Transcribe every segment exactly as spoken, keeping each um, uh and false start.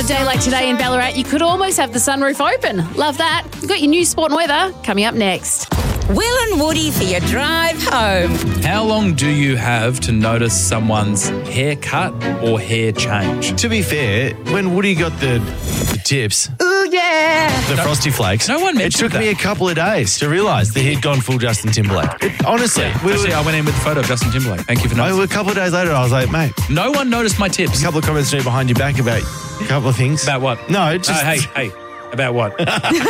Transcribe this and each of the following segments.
day like today in Ballarat, you could almost have the sunroof open. Love that. You've got your news, sport and weather coming up next. Will and Woody for your drive home. How long do you have to notice someone's haircut or hair change? To be fair, when Woody got the, the tips, Ooh, yeah. the No- Frosty Flakes, no one it mentioned took me a that. couple of days to realise that he'd gone full Justin Timberlake. It, honestly, we Actually, were, I went in with a photo of Justin Timberlake. Thank you for I, noticing. a couple of days later, I was like, mate, No one noticed my tips. a couple of comments to me behind your back about a couple of things. About what? No, just... Oh, hey, hey. About what?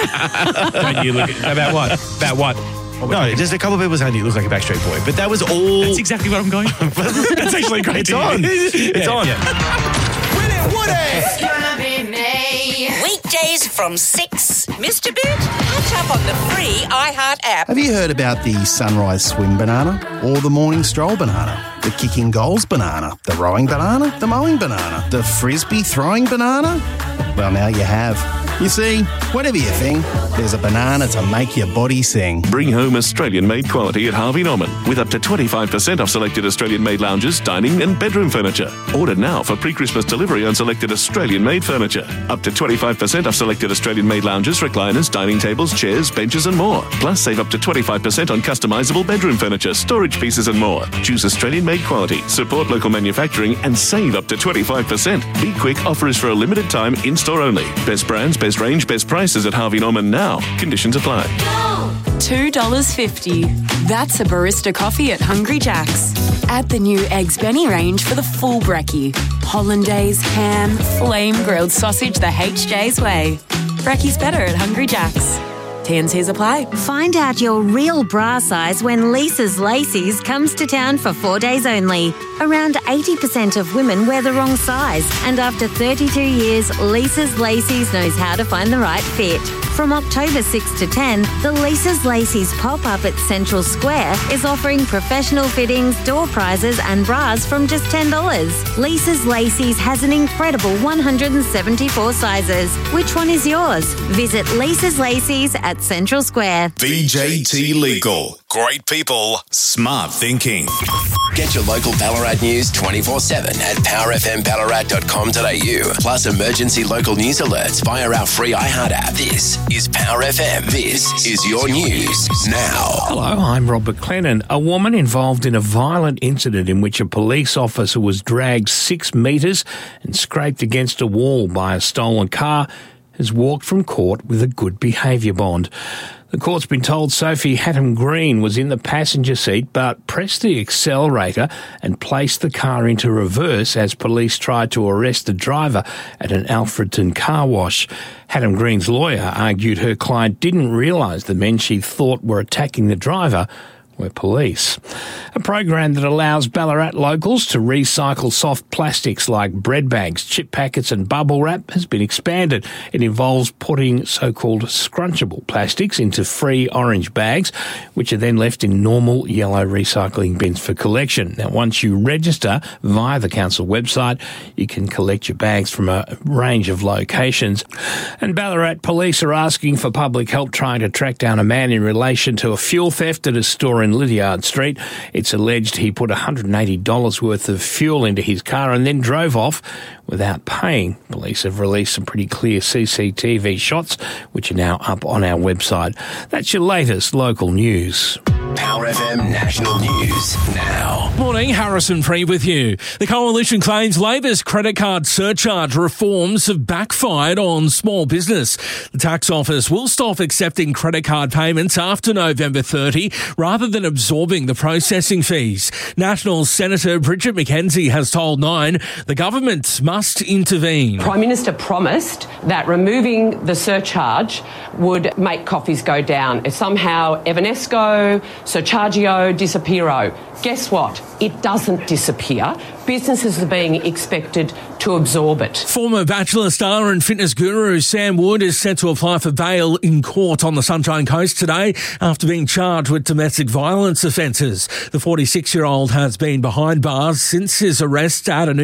When you look at, about what? About what? What No, we- just a couple of people saying you look like a Backstreet Boy, but that was all... That's exactly what I'm going for. That's actually great. It's to hear. on. It's Yeah, on. yeah. Will it, Woody? It's gonna be me. Weekdays from six. Mister Bit, catch up on the free iHeart app. Have you heard about the sunrise swim banana or the morning stroll banana? The kicking goals banana, the rowing banana, the mowing banana, the frisbee throwing banana? Well, now you have. You see, whatever you think, there's a banana to make your body sing. Bring home Australian-made quality at Harvey Norman with up to twenty-five percent off selected Australian-made lounges, dining and bedroom furniture. Order now for pre-Christmas delivery on selected Australian-made furniture. Up to twenty-five percent off selected Australian-made lounges, recliners, dining tables, chairs, benches and more. Plus, save up to twenty-five percent on customisable bedroom furniture, storage pieces and more. Choose Australian-made quality, support local manufacturing and save up to twenty-five percent. Be quick, offer is for a limited time, in-store only. Best brands, best range, best prices at Harvey Norman now. Conditions apply. two dollars fifty. That's a barista coffee at Hungry Jack's. Add the new Eggs Benny range for the full brekkie. Hollandaise, ham, flame grilled sausage the H J's way. Brekkie's better at Hungry Jack's. T and C's apply. Find out your real bra size when Lisa's Lacy's comes to town for four days only. Around eighty percent of women wear the wrong size, and after thirty-two years, Lisa's Lacy's knows how to find the right fit. From October sixth to ten, the Lisa's Lacy's pop-up at Central Square is offering professional fittings, door prizes and bras from just ten dollars. Lisa's Lacy's has an incredible one hundred seventy-four sizes. Which one is yours? Visit Lisa's Lacy's at Central Square. B J T Legal. Great people, smart thinking. Get your local Ballarat news twenty-four seven at power f m ballarat dot com dot a u. Plus emergency local news alerts via our free iHeart app. This is Power F M. This is your news now. Hello, I'm Robert Clennon. A woman involved in a violent incident in which a police officer was dragged six metres and scraped against a wall by a stolen car has walked from court with a good behaviour bond. The court's been told Sophie Hatton Green was in the passenger seat but pressed the accelerator and placed the car into reverse as police tried to arrest the driver at an Alfredton car wash. Hatton Green's lawyer argued her client didn't realise the men she thought were attacking the driver were police. A program that allows Ballarat locals to recycle soft plastics like bread bags, chip packets and bubble wrap has been expanded. It involves putting so-called scrunchable plastics into free orange bags, which are then left in normal yellow recycling bins for collection. Now, once you register via the council website, you can collect your bags from a range of locations. And Ballarat police are asking for public help trying to track down a man in relation to a fuel theft at a store in Lydiard Street. It's alleged he put one hundred eighty dollars worth of fuel into his car and then drove off without paying. Police have released some pretty clear C C T V shots, which are now up on our website. That's your latest local news. Power F M National News now. Morning, Harrison Free with you. The Coalition claims Labor's credit card surcharge reforms have backfired on small business. The tax office will stop accepting credit card payments after November thirtieth rather than absorbing the processing fees. National Senator Bridget McKenzie has told Nine the government must intervene. Prime Minister promised that removing the surcharge would make coffees go down. Somehow Evanesco, Surchargio, disappearo. Guess what? It doesn't disappear. Businesses are being expected to absorb it. Former Bachelor star and fitness guru Sam Wood is set to apply for bail in court on the Sunshine Coast today after being charged with domestic violence offences. The forty-six-year-old has been behind bars since his arrest at a New